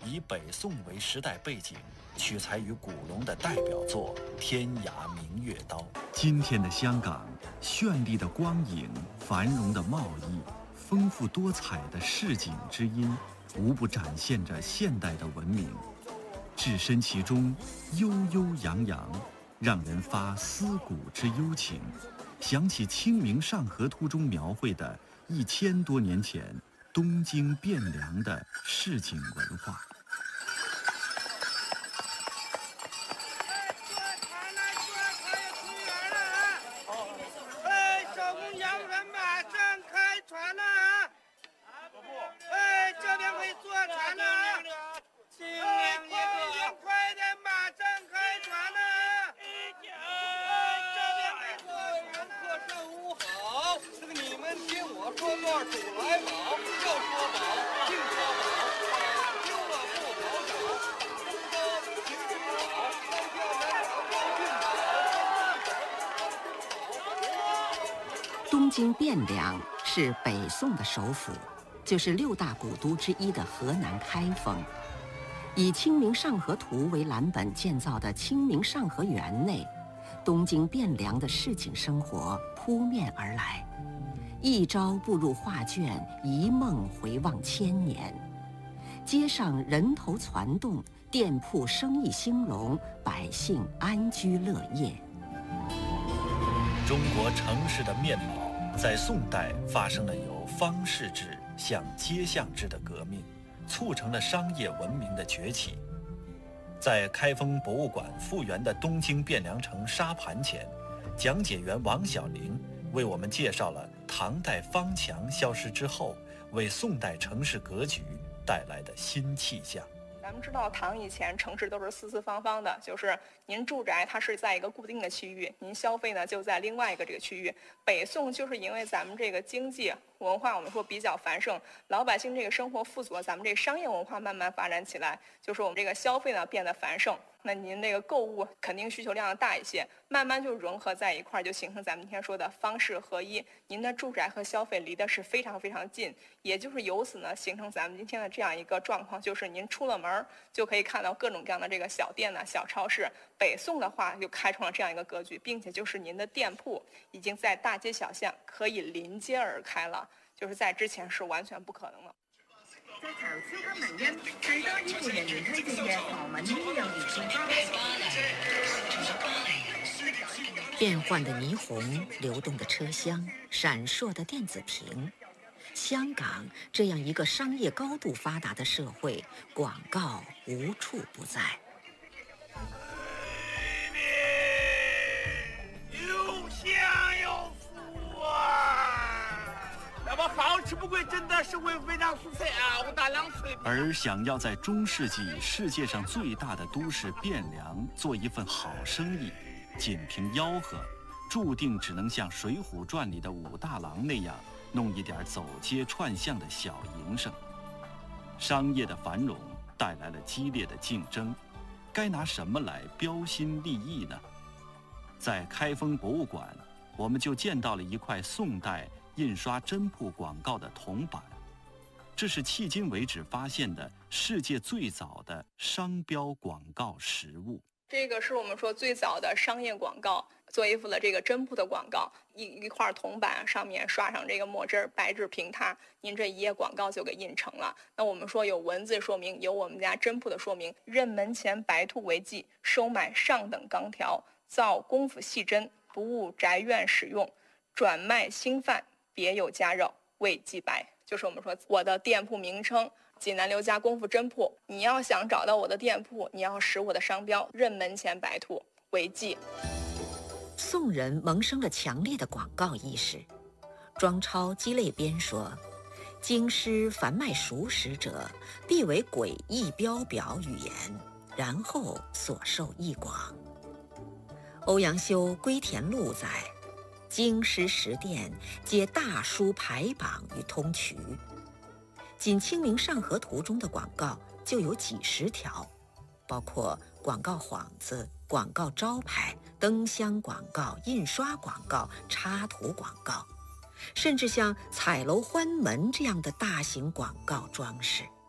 以北宋为时代背景，取材于古龙的代表作《天涯明月刀》。今天的香港，绚丽的光影、繁荣的贸易、丰富多彩的市井之音，无不展现着现代的文明。置身其中，悠悠扬扬，让人发思古之幽情，想起《清明上河图》中描绘的1000多年前东京汴梁的市井文化。 东京汴梁是北宋的首府，就是6大古都之一的河南开封。以《清明上河图》为蓝本建造的清明上河园内，东京汴梁的市井生活扑面而来，一朝步入画卷，一梦回望千年。街上人头攒动，店铺生意兴隆，百姓安居乐业。 中国城市的面貌在宋代发生了由方士制向街巷制的革命，促成了商业文明的崛起。在开封博物馆复原的东京汴梁城沙盘前，讲解员王小玲为我们介绍了唐代方墙消失之后，为宋代城市格局带来的新气象。 咱们知道唐以前城市都是四四方方的，就是您住宅它是在一个固定的区域，您消费呢就在另外一个这个区域。北宋就是因为咱们这个经济文化我们说比较繁盛，老百姓这个生活富足，咱们这个商业文化慢慢发展起来，就是我们这个消费呢变得繁盛，那您这个购物肯定需求量大一些，慢慢就融合在一块儿，就形成咱们今天说的方式合一。您的住宅和消费离的是非常非常近，也就是由此呢形成咱们今天的这样一个状况，就是您出了门就可以看到各种各样的这个小店呢、小超市。北宋的话就开创了这样一个格局，并且就是您的店铺已经在大街小巷可以临街而开了，就是在之前是完全不可能的。 在潮超級名音最多醫護人員推薦嘅何文醫幼兒健康。 变幻的霓虹，流动的车厢，闪烁的电子屏。香港这样一个商业高度发达的社会，广告无处不在。 又香又福啊！那么好吃不贵，真的是会非常蔬菜啊！我大量水。 而想要在中世纪世界上最大的都市汴梁做一份好生意，仅凭吆喝，注定只能像《水浒传》里的武大郎那样，弄一点走街串巷的小营生。商业的繁荣带来了激烈的竞争，该拿什么来标新立异呢？在开封博物馆，我们就见到了一块宋代印刷真铺广告的铜板，这是迄今为止发现的世界最早的商标广告实物。 这个是我们说最早的商业广告，做衣服的这个真铺的广告，一块铜板上面刷上这个墨汁，白纸平它，您这一页广告就给印成了。那我们说有文字说明，有我们家真铺的说明，任门前白兔为记，收买上等钢条，造功夫细针，不误宅院使用，转卖新范，别有家扰，为记白。就是我们说我的店铺名称济南刘家功夫真铺，你要想找到我的店铺，你要识我的商标，任门前白兔为记。 宋人萌生了强烈的广告意识。庄超鸡肋编说：“京师凡卖熟食者，必为诡异标表语言，然后所受益广。”欧阳修《归田录》载：“京师食店皆大书排榜与通衢。”仅《清明上河图》中的广告就有几十条，包括广告幌子、广告招牌、灯箱广告、印刷广告、插图广告，甚至像彩楼欢门这样的大型广告装饰。